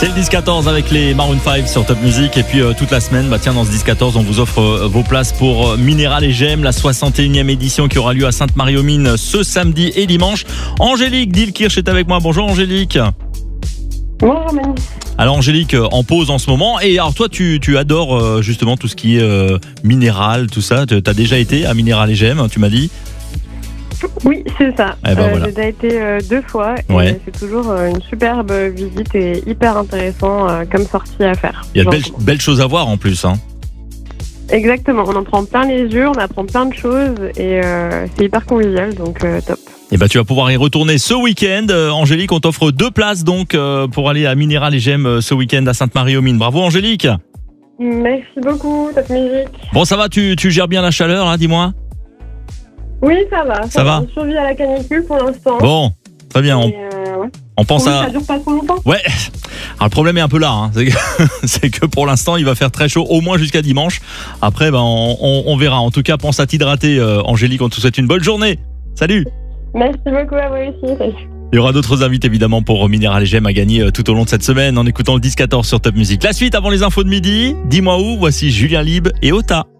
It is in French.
C'est le 10-14 avec les Maroon 5 sur Top Music. Et puis toute la semaine, dans ce 10-14, on vous offre vos places pour Minéral et J'aime, la 61e édition qui aura lieu à Sainte-Marie-aux-Mines ce samedi et dimanche. Angélique Dilkirch est avec moi. Bonjour Angélique. Bonjour Manu. Alors Angélique, en pause en ce moment. Et alors toi, tu adores justement tout ce qui est minéral, tout ça. Tu as déjà été à Minéral et J'aime, tu m'as dit? Oui, c'est ça. Voilà. J'ai déjà été 2 fois et Ouais. c'est toujours une superbe visite et hyper intéressant comme sortie à faire. Il y a de belles choses à voir en plus. Hein. Exactement, on en prend plein les yeux, on apprend plein de choses et c'est hyper convivial, donc top. Et tu vas pouvoir y retourner ce week-end. Angélique, on t'offre 2 places donc pour aller à Minéral et J'aime ce week-end à Sainte-Marie-aux-Mines. Bravo Angélique. Merci beaucoup, Top Music. Bon, ça va, tu gères bien la chaleur, hein, dis-moi? Oui, ça va. Ça va. On survit à la canicule pour l'instant. Bon, très bien. Ouais. On pense Oui, à... ça dure pas trop longtemps. Ouais, alors le problème est un peu là, hein. C'est que pour l'instant il va faire très chaud, au moins jusqu'à dimanche. Après on verra, en tout cas pense à t'hydrater Angélique, on te souhaite une bonne journée. Salut. Merci beaucoup à vous aussi. Salut. Il y aura d'autres invités évidemment pour Minéral et J'aime à gagner tout au long de cette semaine en écoutant le 10-14 sur Top Music. La suite avant les infos de midi, dis-moi où, voici Julien Lieb et Ota.